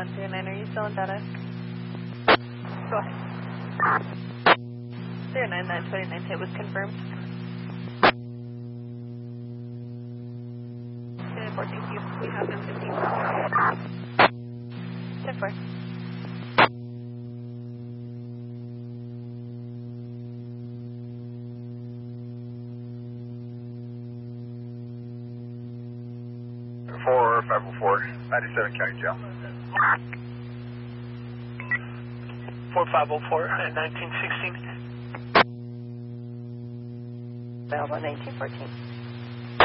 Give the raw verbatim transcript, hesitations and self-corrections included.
one three nine, are you still in data? Go ahead. zero nine nine two nine hit was confirmed. ten four, thank you. We have him fifteen. ten four. four five oh four, ninety-seven County Jail. four five oh four, nineteen sixteen. Available nineteen fourteen.